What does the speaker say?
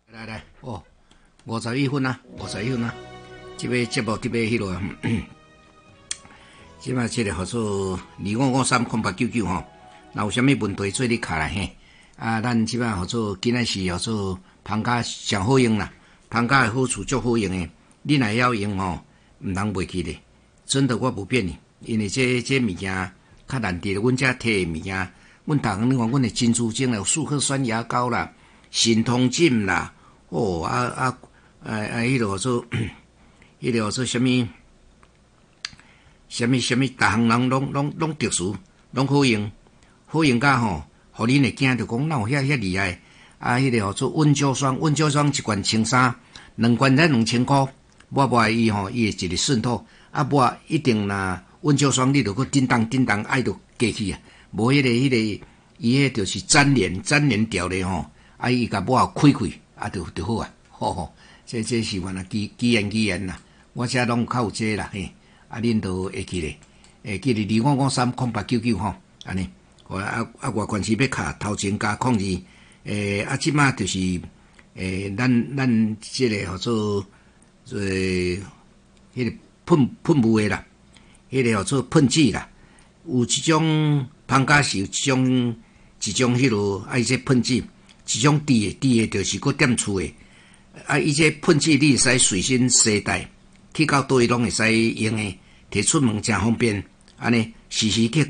来哦，51分啊，51分啊！这个节目这个迄落，即摆这个号做25530899吼，若有啥物问题做你卡来嘿。啊，咱即摆号做今仔是号做芳家上好用啦，芳家的好处足好用的，你若要用吼，毋通袂记咧。真的我不骗你，因为这物件较难得，阮遮摕的物件，阮逐项你看，阮的珍珠精啦，素克酸牙膏啦，神通锦啦。哦迄个做，迄个做啥物？逐项人拢特殊，拢好用，好用甲吼，互恁会惊着讲哪有遐厉害。啊，迄个做温胶霜，温胶霜一罐1300，两罐才2000块，抹伊吼，伊会一日渗透。啊，抹一定啦，温胶霜你着去叮当，爱着过去啊。无迄个，伊迄就是粘连掉咧吼。啊，伊甲抹开，啊，就好啊。吼，这是原来基研啦。我遮拢较有这啦嘿。啊，恁都会记咧，记咧25530899吼，安尼。外关系要卡头前加02，即马就是咱即个号做迄个喷雾的啦，迄个号做喷剂啦，有一种芳家是有一种迄落伊这喷剂，一种滴的，就是搁点厝的，啊，伊这喷剂你会使随身携带，去到倒位拢会使用的，摕出门真方便，安尼时刻。